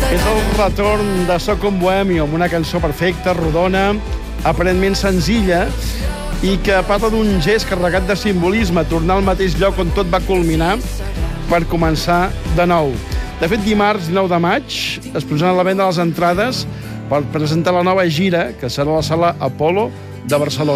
És el retorn de Soc un bohemi, amb una cançó perfecta, rodona, aparentment senzilla, i que parla d'un gest carregat de simbolisme, tornar al mateix lloc on tot va culminar per començar de nou. De fet, dimarts 9 de maig es posaran a la venda les entrades per presentar la nova gira, que serà a la sala Apolo de Barcelona.